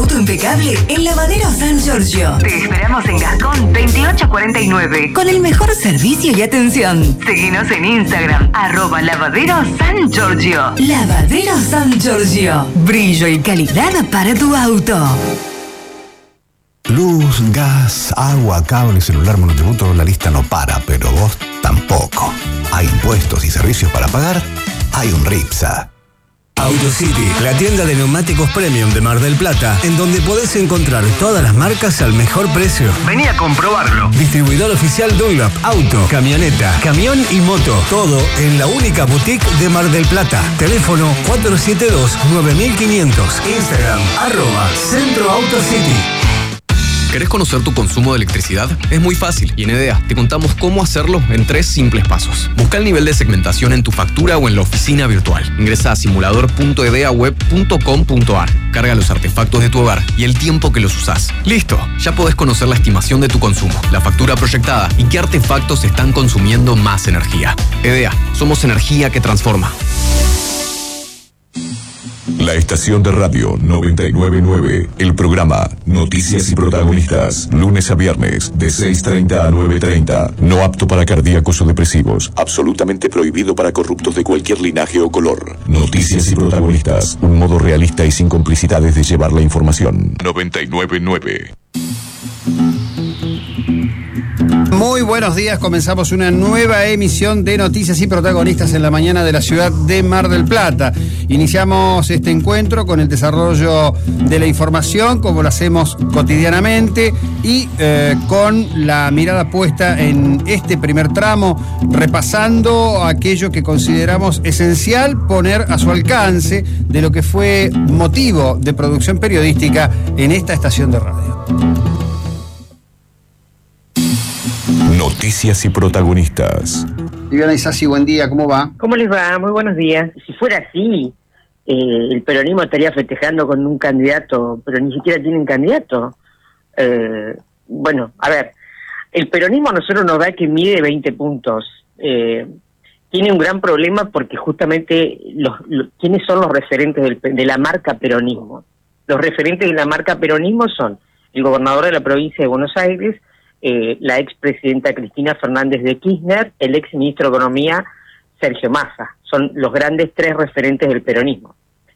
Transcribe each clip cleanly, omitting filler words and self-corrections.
auto impecable en Lavadero San Giorgio. Te esperamos en Gascón 2849 con el mejor servicio y atención. Seguinos en Instagram, @Lavadero San Giorgio. Lavadero San Giorgio. Brillo y calidad para tu auto. Luz, gas, agua, cable, celular, monotributo, la lista no para, pero vos tampoco. Hay impuestos y servicios para pagar, hay un Ripsa. AutoCity, la tienda de neumáticos premium de Mar del Plata, en donde podés encontrar todas las marcas al mejor precio. Vení a comprobarlo. Distribuidor oficial Dunlop, auto, camioneta, camión y moto. Todo en la única boutique de Mar del Plata. Teléfono 472-9500. Instagram, @Centro AutoCity. ¿Querés conocer tu consumo de electricidad? Es muy fácil y en EDEA te contamos cómo hacerlo en 3 simples pasos. Busca el nivel de segmentación en tu factura o en la oficina virtual. Ingresa a simulador.edeaweb.com.ar. Carga los artefactos de tu hogar y el tiempo que los usás. ¡Listo! Ya podés conocer la estimación de tu consumo, la factura proyectada y qué artefactos están consumiendo más energía. EDEA, somos energía que transforma. La estación de radio 999, el programa Noticias y Protagonistas, lunes a viernes de 6:30 a 9:30, no apto para cardíacos o depresivos, absolutamente prohibido para corruptos de cualquier linaje o color. Noticias y Protagonistas, un modo realista y sin complicidades de llevar la información. 999. Muy buenos días, comenzamos una nueva emisión de Noticias y Protagonistas en la mañana de la ciudad de Mar del Plata. Iniciamos este encuentro con el desarrollo de la información, como lo hacemos cotidianamente, y con la mirada puesta en este primer tramo, repasando aquello que consideramos esencial poner a su alcance de lo que fue motivo de producción periodística en esta estación de radio. Noticias y Protagonistas. Viviana Isasi, buen día, ¿cómo va? ¿Cómo les va? Muy buenos días. Si fuera así, el peronismo estaría festejando con un candidato, pero ni siquiera tienen candidato. Bueno, a ver, el peronismo a nosotros nos da que mide 20 puntos. Tiene un gran problema porque justamente ¿quiénes son los referentes de la marca peronismo? Los referentes de la marca peronismo son el gobernador de la provincia de Buenos Aires, la expresidenta Cristina Fernández de Kirchner, el exministro de Economía Sergio Massa. Son los grandes 3 referentes del peronismo.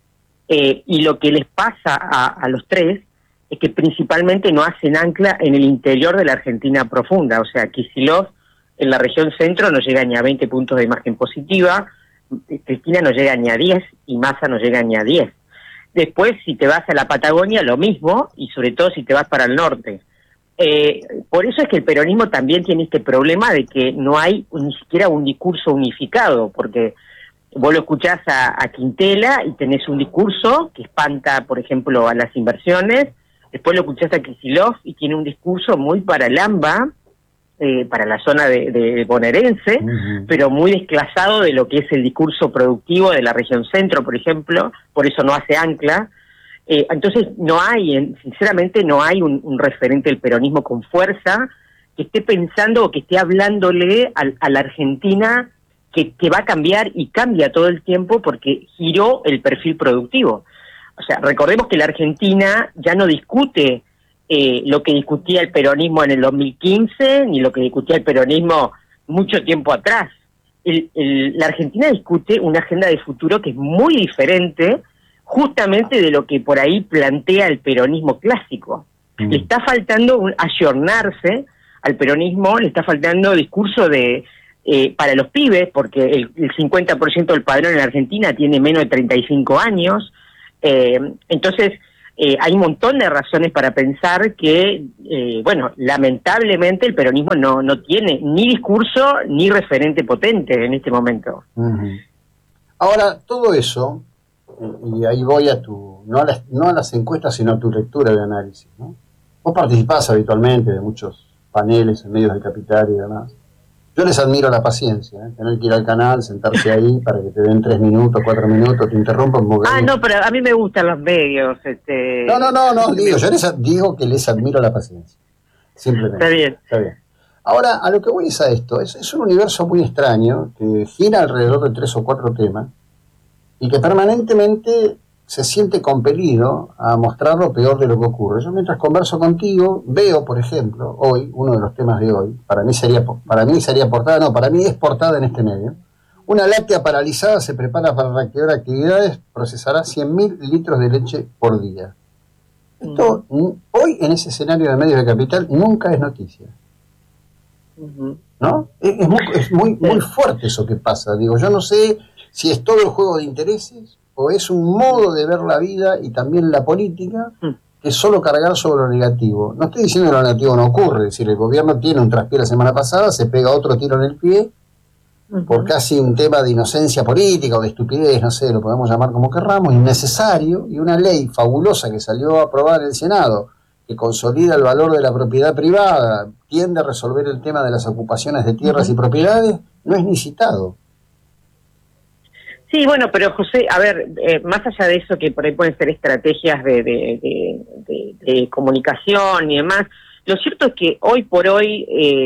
Y lo que les pasa a los 3 es que principalmente no hacen ancla en el interior de la Argentina profunda. O sea, Kicillof en la región centro no llega ni a 20 puntos de imagen positiva, Cristina no llega ni a 10 y Massa no llega ni a 10. Después, si te vas a la Patagonia, lo mismo, y sobre todo si te vas para el norte. Por eso es que el peronismo también tiene este problema de que no hay ni siquiera un discurso unificado, porque vos lo escuchás a Quintela y tenés un discurso que espanta, por ejemplo, a las inversiones, después lo escuchás a Kicillof y tiene un discurso muy para el AMBA, para la zona de bonaerense, pero muy desclasado de lo que es el discurso productivo de la región centro, por ejemplo, por eso no hace ancla. Entonces sinceramente no hay un referente del peronismo con fuerza que esté pensando o que esté hablándole a la Argentina que va a cambiar y cambia todo el tiempo porque giró el perfil productivo. O sea, recordemos que la Argentina ya no discute lo que discutía el peronismo en el 2015 ni lo que discutía el peronismo mucho tiempo atrás. La Argentina discute una agenda de futuro que es muy diferente justamente de lo que por ahí plantea el peronismo clásico. Le está faltando ayornarse al peronismo, le está faltando discurso para los pibes, porque el 50% del padrón en Argentina tiene menos de 35 años. Entonces, hay un montón de razones para pensar que, lamentablemente el peronismo no tiene ni discurso ni referente potente en este momento. Ahora, todo eso, y ahí voy a no a las encuestas, sino a tu lectura de análisis, ¿no? Vos participás habitualmente de muchos paneles en medios de Capital y demás. Yo les admiro la paciencia, tener que ir al canal, sentarse ahí para que te den 3 minutos, 4 minutos, te interrumpan. No, pero a mí me gustan los medios. No, yo digo que les admiro la paciencia. Simplemente. Está bien. Ahora, a lo que voy es a esto. Es un universo muy extraño que gira alrededor de 3 o 4 temas y que permanentemente se siente compelido a mostrar lo peor de lo que ocurre. Yo mientras converso contigo, veo, por ejemplo, hoy, uno de los temas de hoy, para mí es portada en este medio, una láctea paralizada se prepara para reactivar actividades, procesará 100.000 litros de leche por día. Esto, hoy en ese escenario de medios de capital, nunca es noticia. ¿No? Es muy fuerte eso que pasa. Digo, yo no sé si es todo el juego de intereses o es un modo de ver la vida y también la política que es solo cargar sobre lo negativo. No estoy diciendo que lo negativo no ocurre, es decir, el gobierno tiene un traspié la semana pasada, se pega otro tiro en el pie por casi un tema de inocencia política o de estupidez, no sé, lo podemos llamar como querramos, innecesario, y una ley fabulosa que salió a aprobar en el Senado, que consolida el valor de la propiedad privada, tiende a resolver el tema de las ocupaciones de tierras y propiedades, no es ni citado. Sí, bueno, pero José, a ver, más allá de eso que por ahí pueden ser estrategias de comunicación y demás, lo cierto es que hoy por hoy,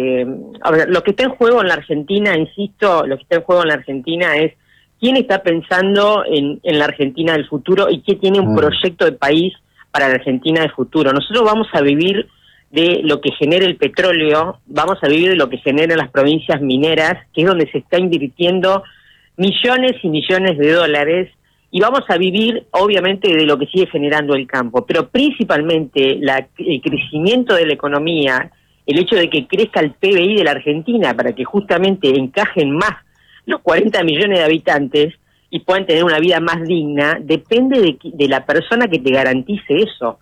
a ver, lo que está en juego en la Argentina, insisto, lo que está en juego en la Argentina es quién está pensando en la Argentina del futuro y qué tiene un proyecto de país para la Argentina del futuro. Nosotros vamos a vivir de lo que genera el petróleo, vamos a vivir de lo que generan las provincias mineras, que es donde se está invirtiendo millones y millones de dólares, y vamos a vivir, obviamente, de lo que sigue generando el campo, pero principalmente el crecimiento de la economía, el hecho de que crezca el PBI de la Argentina para que justamente encajen más los 40 millones de habitantes y puedan tener una vida más digna, depende de la persona que te garantice eso.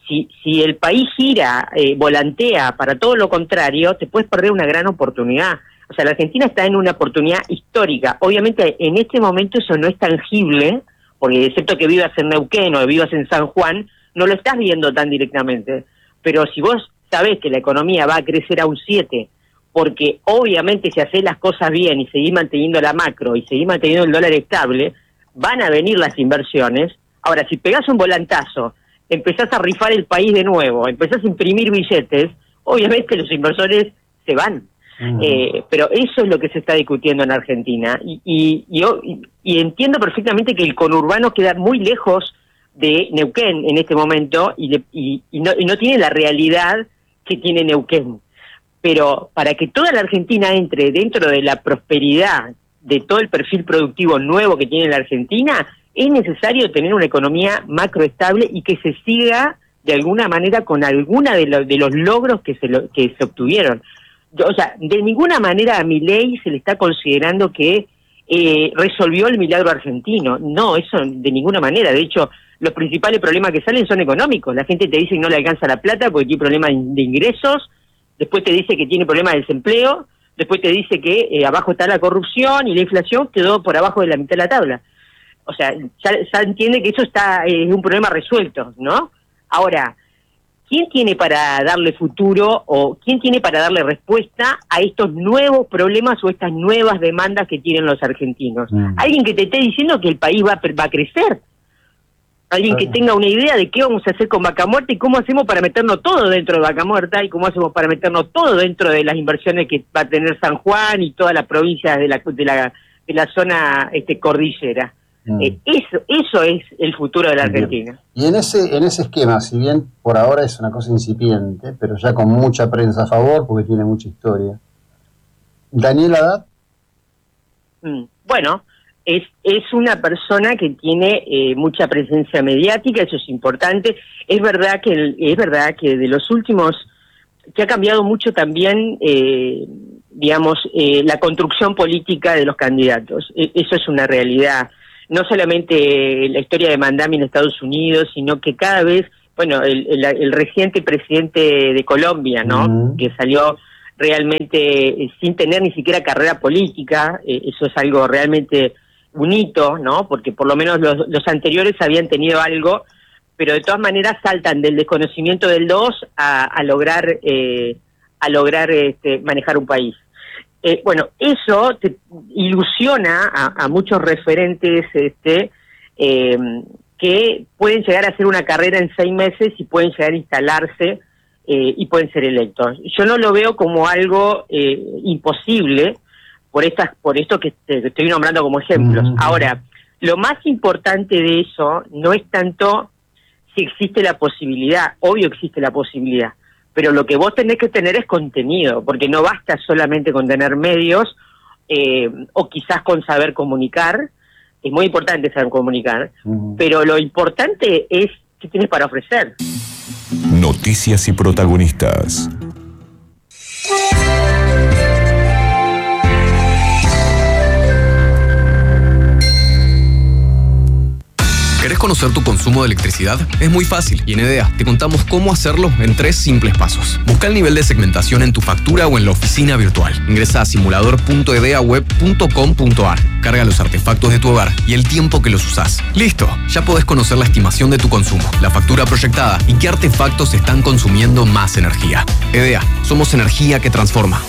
Si el país gira, volantea para todo lo contrario, te puedes perder una gran oportunidad. O sea, la Argentina está en una oportunidad histórica. Obviamente, en este momento eso no es tangible, porque excepto que vivas en Neuquén o vivas en San Juan, no lo estás viendo tan directamente. Pero si vos sabés que la economía va a crecer a un 7, porque obviamente si haces las cosas bien y seguís manteniendo la macro y seguís manteniendo el dólar estable, van a venir las inversiones. Ahora, si pegás un volantazo, empezás a rifar el país de nuevo, empezás a imprimir billetes, obviamente los inversores se van. Pero eso es lo que se está discutiendo en Argentina y entiendo perfectamente que el conurbano queda muy lejos de Neuquén en este momento y no tiene la realidad que tiene Neuquén, pero para que toda la Argentina entre dentro de la prosperidad de todo el perfil productivo nuevo que tiene la Argentina, es necesario tener una economía macroestable y que se siga de alguna manera con alguna de los logros que se obtuvieron. O sea, de ninguna manera a Milei se le está considerando que resolvió el milagro argentino. No, eso de ninguna manera. De hecho, los principales problemas que salen son económicos. La gente te dice que no le alcanza la plata porque tiene problemas de ingresos, después te dice que tiene problemas de desempleo, después te dice que abajo está la corrupción y la inflación quedó por abajo de la mitad de la tabla. O sea, ya entiende que eso es un problema resuelto, ¿no? Ahora, ¿quién tiene para darle futuro o quién tiene para darle respuesta a estos nuevos problemas o estas nuevas demandas que tienen los argentinos? Alguien que te esté diciendo que el país va a crecer. Alguien que tenga una idea de qué vamos a hacer con Vaca Muerta y cómo hacemos para meternos todo dentro de Vaca Muerta y cómo hacemos para meternos todo dentro de las inversiones que va a tener San Juan y todas las provincias de la zona cordillera. Eso es el futuro de la Argentina. Y en ese esquema, si bien por ahora es una cosa incipiente, pero ya con mucha prensa a favor, porque tiene mucha historia, ¿Daniel Haddad? Bueno, es una persona que tiene mucha presencia mediática, eso es importante. Es verdad que de los últimos, que ha cambiado mucho también, la construcción política de los candidatos. Eso es una realidad. No solamente la historia de Mandami en Estados Unidos, sino que cada vez, bueno, el reciente presidente de Colombia, ¿no? Que salió realmente sin tener ni siquiera carrera política, eso es algo realmente un hito, ¿no? Porque por lo menos los anteriores habían tenido algo, pero de todas maneras saltan del desconocimiento del 2 a lograr manejar un país. Bueno, eso te ilusiona a muchos referentes que pueden llegar a hacer una carrera en 6 meses y pueden llegar a instalarse y pueden ser electos. Yo no lo veo como algo imposible por esto que te estoy nombrando como ejemplos. Ahora, lo más importante de eso no es tanto si existe la posibilidad, obvio existe la posibilidad, pero lo que vos tenés que tener es contenido, porque no basta solamente con tener medios o quizás con saber comunicar. Es muy importante saber comunicar, pero lo importante es qué tienes para ofrecer. Noticias y protagonistas. ¿Querés conocer tu consumo de electricidad? Es muy fácil y en EDEA te contamos cómo hacerlo en 3 simples pasos. Busca el nivel de segmentación en tu factura o en la oficina virtual. Ingresa a simulador.edeaweb.com.ar. Carga los artefactos de tu hogar y el tiempo que los usás. ¡Listo! Ya podés conocer la estimación de tu consumo, la factura proyectada y qué artefactos están consumiendo más energía. EDEA, somos energía que transforma.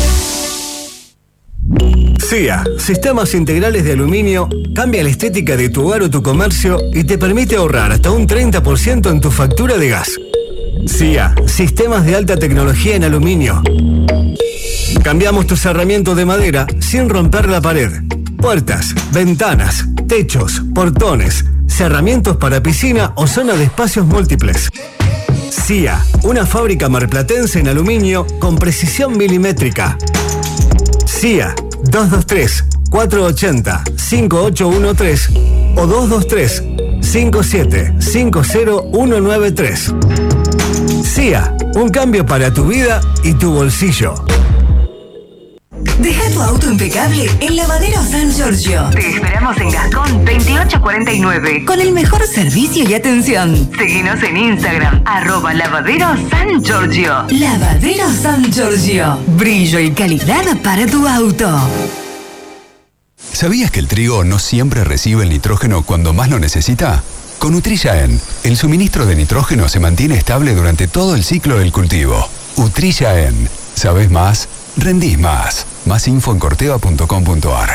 SIA, Sistemas Integrales de Aluminio, cambia la estética de tu hogar o tu comercio y te permite ahorrar hasta un 30% en tu factura de gas. SIA, Sistemas de Alta Tecnología en Aluminio. Cambiamos tu cerramiento de madera sin romper la pared. Puertas, ventanas, techos, portones, cerramientos para piscina o zona de espacios múltiples. SIA, una fábrica marplatense en aluminio con precisión milimétrica. SIA 223-480-5813 o 223-5750-193. SIA, un cambio para tu vida y tu bolsillo. Deja tu auto impecable en Lavadero San Giorgio. Te esperamos en Gascón 2849 con el mejor servicio y atención. Seguinos en Instagram, @Lavadero San Giorgio. Lavadero San Giorgio. Brillo y calidad para tu auto. ¿Sabías que el trigo no siempre recibe el nitrógeno cuando más lo necesita? Con Utrilla N, el suministro de nitrógeno se mantiene estable durante todo el ciclo del cultivo. Utrilla N. ¿Sabés más? Rendís más. Más info en corteva.com.ar.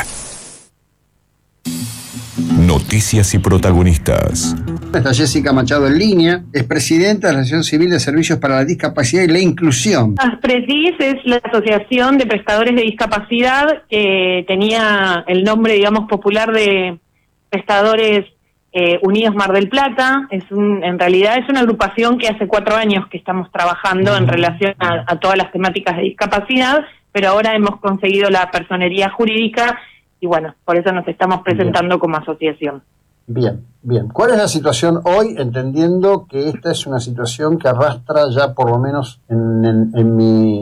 Noticias y protagonistas. Está Jessica Machado en línea, es presidenta de la Asociación Civil de Servicios para la Discapacidad y la Inclusión. ASPREDIS es la Asociación de Prestadores de Discapacidad, que tenía el nombre, digamos, popular de Prestadores Unidos Mar del Plata. En realidad es una agrupación que hace 4 años que estamos trabajando en relación a todas las temáticas de discapacidad, pero ahora hemos conseguido la personería jurídica y bueno, por eso nos estamos presentando como asociación. Bien. ¿Cuál es la situación hoy, entendiendo que esta es una situación que arrastra ya por lo menos en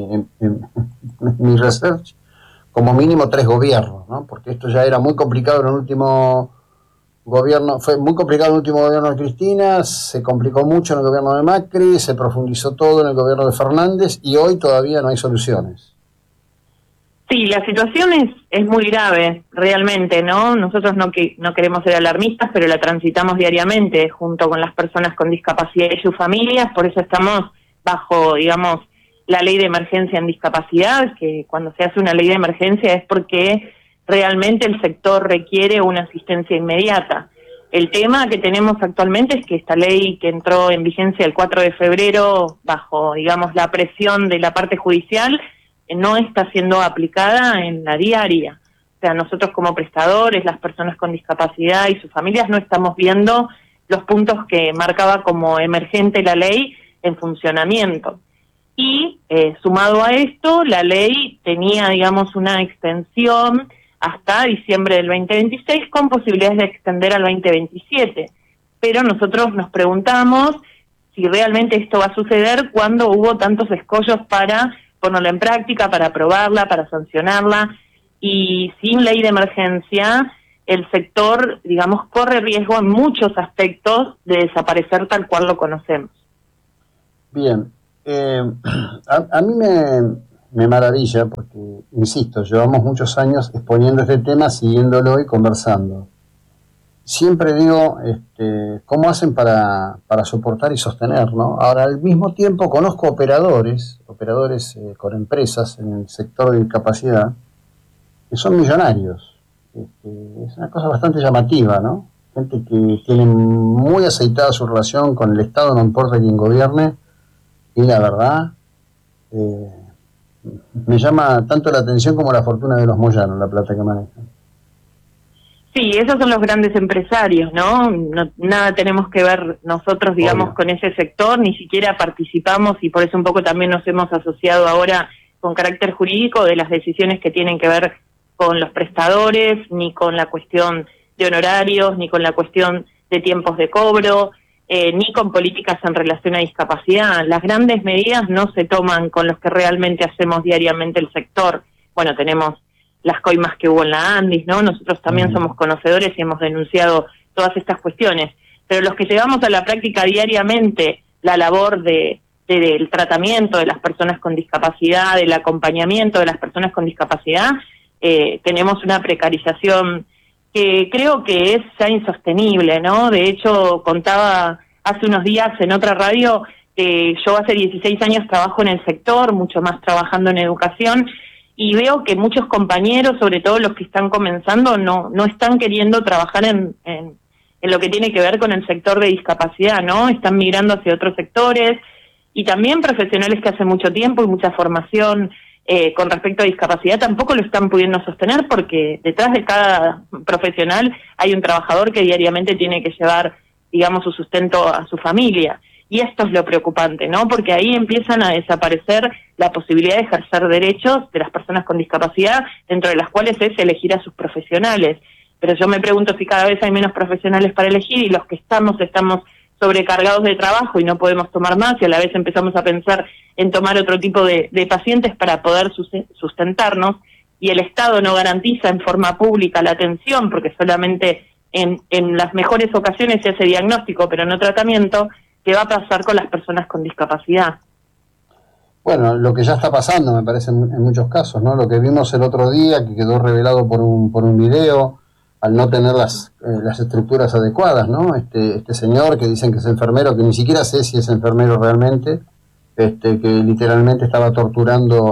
mi research, como mínimo 3 gobiernos, ¿no? Porque esto ya era muy complicado en el último gobierno, fue muy complicado en el último gobierno de Cristina, se complicó mucho en el gobierno de Macri, se profundizó todo en el gobierno de Fernández y hoy todavía no hay soluciones. Sí, la situación es muy grave, realmente, ¿no? Nosotros no queremos ser alarmistas, pero la transitamos diariamente junto con las personas con discapacidad y sus familias, por eso estamos bajo, digamos, la ley de emergencia en discapacidad, que cuando se hace una ley de emergencia es porque realmente el sector requiere una asistencia inmediata. El tema que tenemos actualmente es que esta ley que entró en vigencia el 4 de febrero bajo, digamos, la presión de la parte judicial, no está siendo aplicada en la diaria. O sea, nosotros como prestadores, las personas con discapacidad y sus familias no estamos viendo los puntos que marcaba como emergente la ley en funcionamiento. Y sumado a esto, la ley tenía, digamos, una extensión hasta diciembre del 2026 con posibilidades de extender al 2027. Pero nosotros nos preguntamos si realmente esto va a suceder cuando hubo tantos escollos para ponerla en práctica, para aprobarla, para sancionarla, y sin ley de emergencia el sector, digamos, corre riesgo en muchos aspectos de desaparecer tal cual lo conocemos. Bien, a mí me maravilla porque, insisto, llevamos muchos años exponiendo este tema, siguiéndolo y conversando. Siempre digo, ¿cómo hacen para soportar y sostener, ¿no? Ahora, al mismo tiempo conozco operadores con empresas en el sector de discapacidad que son millonarios. Es una cosa bastante llamativa, ¿no? Gente que tiene muy aceitada su relación con el Estado, no importa quién gobierne, y la verdad me llama tanto la atención como la fortuna de los Moyano, la plata que manejan. Sí, esos son los grandes empresarios, ¿no? Nada tenemos que ver nosotros, digamos, con ese sector, ni siquiera participamos y por eso un poco también nos hemos asociado ahora con carácter jurídico de las decisiones que tienen que ver con los prestadores, ni con la cuestión de honorarios, ni con la cuestión de tiempos de cobro, ni con políticas en relación a discapacidad. Las grandes medidas no se toman con los que realmente hacemos diariamente el sector. Bueno, tenemos las coimas que hubo en la Andis, ¿no? Nosotros también somos conocedores y hemos denunciado todas estas cuestiones, pero los que llevamos a la práctica diariamente la labor del tratamiento de las personas con discapacidad, del acompañamiento de las personas con discapacidad, tenemos una precarización que creo que es ya insostenible, ¿no? De hecho, contaba hace unos días en otra radio que yo hace 16 años trabajo en el sector, mucho más trabajando en educación, y veo que muchos compañeros, sobre todo los que están comenzando, no están queriendo trabajar en lo que tiene que ver con el sector de discapacidad, ¿no? Están migrando hacia otros sectores, y también profesionales que hace mucho tiempo y mucha formación con respecto a discapacidad tampoco lo están pudiendo sostener, porque detrás de cada profesional hay un trabajador que diariamente tiene que llevar, digamos, su sustento a su familia. Y esto es lo preocupante, ¿no? Porque ahí empiezan a desaparecer la posibilidad de ejercer derechos de las personas con discapacidad, dentro de las cuales es elegir a sus profesionales. Pero yo me pregunto si cada vez hay menos profesionales para elegir y los que estamos sobrecargados de trabajo y no podemos tomar más, y a la vez empezamos a pensar en tomar otro tipo de pacientes para poder sustentarnos, y el Estado no garantiza en forma pública la atención, porque solamente en las mejores ocasiones se hace diagnóstico, pero no tratamiento. ¿Qué va a pasar con las personas con discapacidad? Bueno, lo que ya está pasando, me parece, en muchos casos, ¿no? Lo que vimos el otro día, que quedó revelado por un video, al no tener las estructuras adecuadas, ¿no? Este señor que dicen que es enfermero, que ni siquiera sé si es enfermero realmente, que literalmente estaba torturando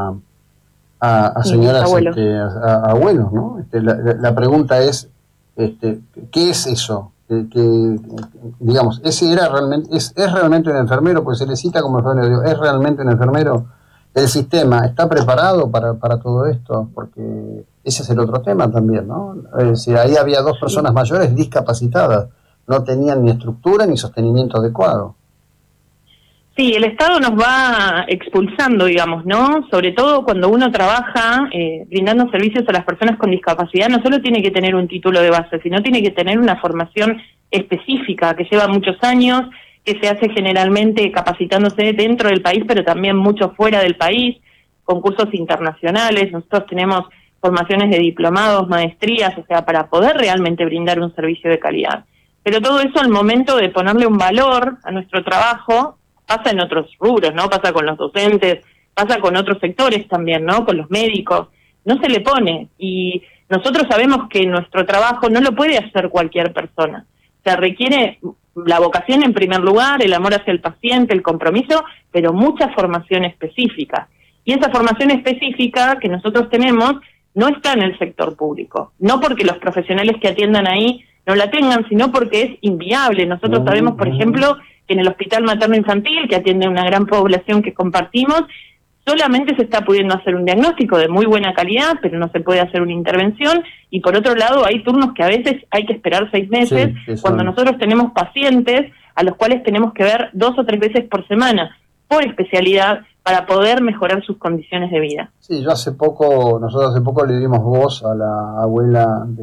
a señoras, abuelos. A abuelos, ¿no? La pregunta es, ¿qué es eso? Que digamos, ese era realmente es realmente un enfermero, pues se le cita como enfermero, es realmente un enfermero. El sistema está preparado para todo esto, porque ese es el otro tema también, ¿no? Ahí había dos personas mayores discapacitadas, no tenían ni estructura ni sostenimiento adecuado. Sí, el Estado nos va expulsando, digamos, ¿no? Sobre todo cuando uno trabaja brindando servicios a las personas con discapacidad, no solo tiene que tener un título de base, sino tiene que tener una formación específica que lleva muchos años, que se hace generalmente capacitándose dentro del país, pero también mucho fuera del país, con cursos internacionales. Nosotros tenemos formaciones de diplomados, maestrías, o sea, para poder realmente brindar un servicio de calidad. Pero todo eso, al momento de ponerle un valor a nuestro trabajo, pasa en otros rubros, ¿no? Pasa con los docentes, pasa con otros sectores también, ¿no? Con los médicos. No se le pone. Y nosotros sabemos que nuestro trabajo no lo puede hacer cualquier persona. Se requiere la vocación en primer lugar, el amor hacia el paciente, el compromiso, pero mucha formación específica. Y esa formación específica que nosotros tenemos no está en el sector público. No porque los profesionales que atiendan ahí no la tengan, sino porque es inviable. Nosotros sabemos, por ejemplo, que en el Hospital Materno Infantil, que atiende a una gran población que compartimos, solamente se está pudiendo hacer un diagnóstico de muy buena calidad, pero no se puede hacer una intervención, y por otro lado hay turnos que a veces hay que esperar 6 meses, cuando nosotros tenemos pacientes a los cuales tenemos que ver 2 o 3 veces por semana, por especialidad, para poder mejorar sus condiciones de vida. Sí, nosotros hace poco le dimos voz a la abuela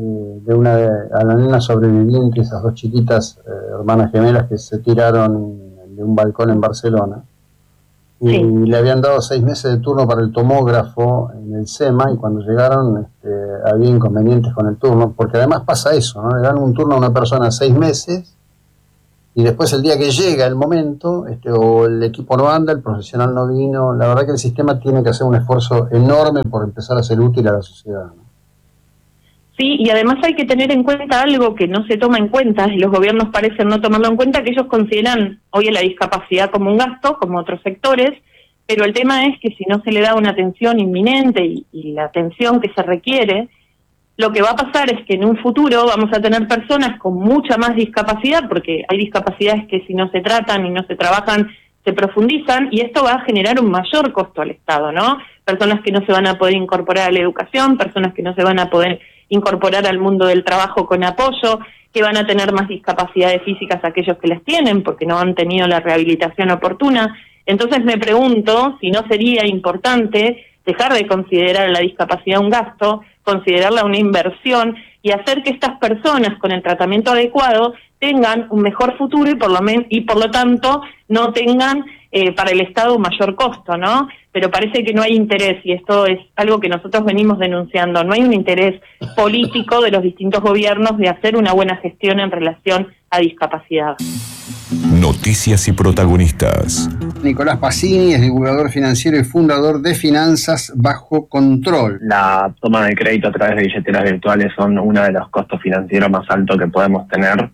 a la nena sobreviviente, esas 2 chiquitas hermanas gemelas que se tiraron de un balcón en Barcelona. Y le habían dado 6 meses de turno para el tomógrafo en el SEMA, y cuando llegaron había inconvenientes con el turno, porque además pasa eso, ¿no? Le dan un turno a una persona 6 meses, y después el día que llega el momento, o el equipo no anda, el profesional no vino. La verdad que el sistema tiene que hacer un esfuerzo enorme por empezar a ser útil a la sociedad, ¿no? Sí, y además hay que tener en cuenta algo que no se toma en cuenta, y los gobiernos parecen no tomarlo en cuenta, que ellos consideran hoy a la discapacidad como un gasto, como otros sectores, pero el tema es que si no se le da una atención inminente y la atención que se requiere, lo que va a pasar es que en un futuro vamos a tener personas con mucha más discapacidad, porque hay discapacidades que si no se tratan y no se trabajan, se profundizan, y esto va a generar un mayor costo al Estado, ¿no? Personas que no se van a poder incorporar a la educación, personas que no se van a poder incorporar al mundo del trabajo con apoyo, que van a tener más discapacidades físicas aquellos que las tienen porque no han tenido la rehabilitación oportuna. Entonces me pregunto si no sería importante dejar de considerar la discapacidad un gasto, considerarla una inversión y hacer que estas personas con el tratamiento adecuado tengan un mejor futuro y por lo tanto no tengan para el Estado un mayor costo, ¿no? Pero parece que no hay interés, y esto es algo que nosotros venimos denunciando. No hay un interés político de los distintos gobiernos de hacer una buena gestión en relación a discapacidad. Noticias y protagonistas. Nicolás Pacini es divulgador financiero y fundador de Finanzas Bajo Control. La toma de crédito a través de billeteras virtuales son uno de los costos financieros más altos que podemos tener,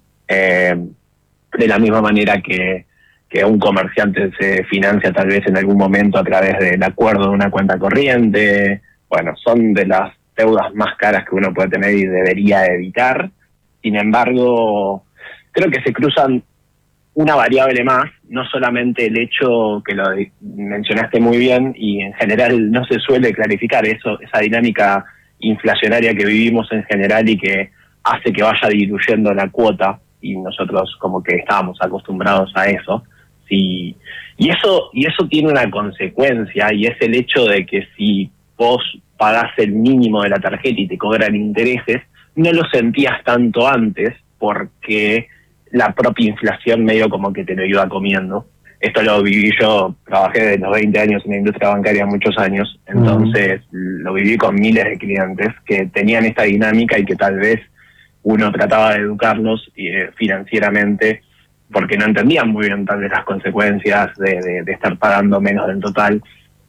de la misma manera que un comerciante se financia tal vez en algún momento a través del acuerdo de una cuenta corriente. Bueno, son de las deudas más caras que uno puede tener y debería evitar. Sin embargo, creo que se cruzan una variable más, no solamente el hecho que lo mencionaste muy bien y en general no se suele clarificar esa dinámica inflacionaria que vivimos en general y que hace que vaya diluyendo la cuota, y nosotros como que estábamos acostumbrados a eso. Sí, y eso tiene una consecuencia, y es el hecho de que si vos pagás el mínimo de la tarjeta y te cobran intereses, no lo sentías tanto antes porque la propia inflación medio como que te lo iba comiendo. Esto lo viví yo, trabajé desde los 20 años en la industria bancaria muchos años, entonces lo viví con miles de clientes que tenían esta dinámica y que tal vez uno trataba de educarlos financieramente porque no entendían muy bien tal vez las consecuencias de estar pagando menos del total,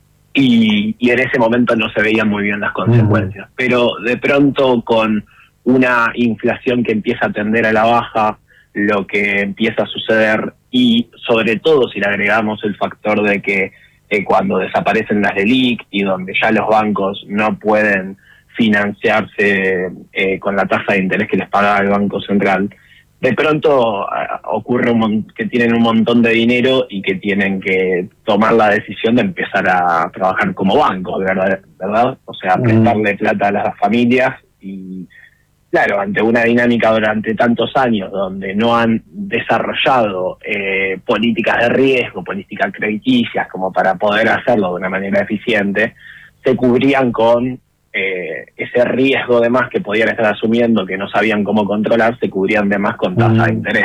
y en ese momento no se veían muy bien las consecuencias. Pero de pronto, con una inflación que empieza a tender a la baja, lo que empieza a suceder, y sobre todo si le agregamos el factor de que cuando desaparecen las LELIQ y donde ya los bancos no pueden financiarse con la tasa de interés que les paga el Banco Central, de pronto ocurre que tienen un montón de dinero y que tienen que tomar la decisión de empezar a trabajar como bancos, ¿verdad? O sea, prestarle plata a las familias. Y claro, ante una dinámica durante tantos años donde no han desarrollado políticas de riesgo, políticas crediticias como para poder hacerlo de una manera eficiente, se cubrían con ese riesgo de más que podían estar asumiendo, que no sabían cómo controlar, se cubrían de más con tasa de interés.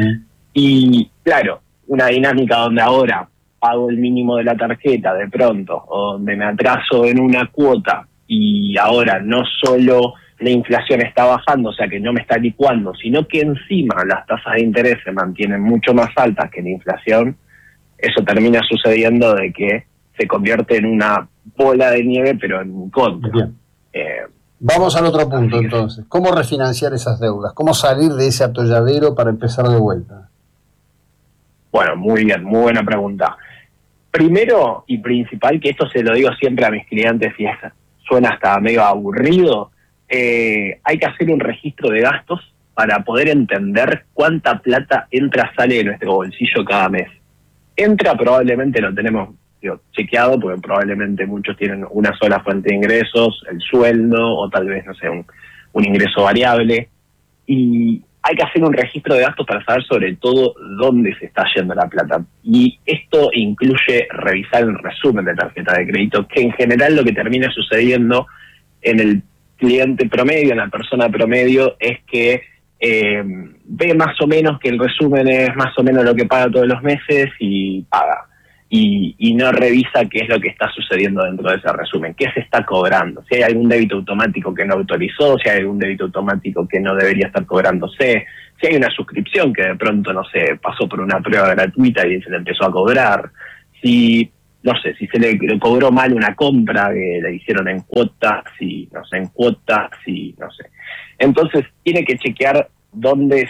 Y claro, una dinámica donde ahora pago el mínimo de la tarjeta de pronto, o donde me atraso en una cuota, y ahora no solo la inflación está bajando, o sea que no me está licuando, sino que encima las tasas de interés se mantienen mucho más altas que la inflación, eso termina sucediendo de que se convierte en una bola de nieve, pero en contra. Vamos al otro punto entonces. ¿Cómo refinanciar esas deudas? ¿Cómo salir de ese atolladero para empezar de vuelta? Bueno, muy bien, muy buena pregunta. Primero y principal, que esto se lo digo siempre a mis clientes y suena hasta medio aburrido, hay que hacer un registro de gastos para poder entender cuánta plata entra, sale de nuestro bolsillo cada mes. Entra, probablemente lo tenemos chequeado, porque probablemente muchos tienen una sola fuente de ingresos, el sueldo, o tal vez, no sé, un ingreso variable, y hay que hacer un registro de gastos para saber sobre todo dónde se está yendo la plata. Y esto incluye revisar el resumen de tarjeta de crédito, que en general lo que termina sucediendo en el cliente promedio, en la persona promedio, es que ve más o menos que el resumen es más o menos lo que paga todos los meses y paga. Y no revisa qué es lo que está sucediendo dentro de ese resumen, qué se está cobrando, si hay algún débito automático que no autorizó, si hay algún débito automático que no debería estar cobrándose, si hay una suscripción que de pronto, no sé, pasó por una prueba gratuita y se le empezó a cobrar, si, no sé, si se le cobró mal una compra que le hicieron en cuotas, si, no sé, Entonces tiene que chequear dónde